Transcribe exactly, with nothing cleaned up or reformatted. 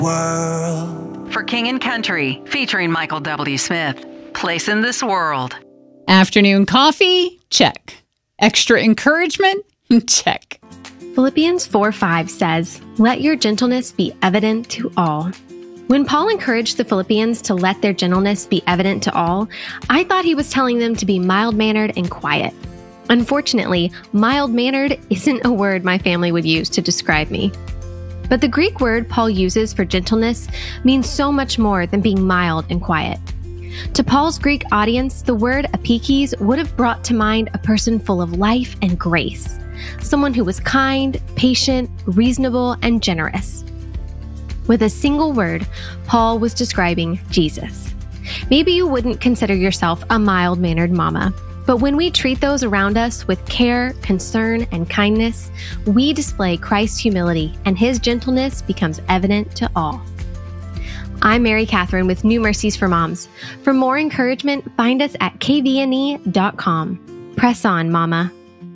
World. For King and Country, featuring Michael W. Smith. Place in this world. Afternoon coffee? Check. Extra encouragement? Check. Philippians four five says, "Let your gentleness be evident to all." When Paul encouraged the Philippians to let their gentleness be evident to all, I thought he was telling them to be mild-mannered and quiet. Unfortunately, mild-mannered isn't a word my family would use to describe me. But the Greek word Paul uses for gentleness means so much more than being mild and quiet. To Paul's Greek audience, the word epikes would have brought to mind a person full of life and grace, someone who was kind, patient, reasonable, and generous. With a single word, Paul was describing Jesus. Maybe you wouldn't consider yourself a mild-mannered mama, but when we treat those around us with care, concern, and kindness, we display Christ's humility, and his gentleness becomes evident to all. I'm Mary Catherine with New Mercies for Moms. For more encouragement, find us at k v n e dot com. Press on, Mama.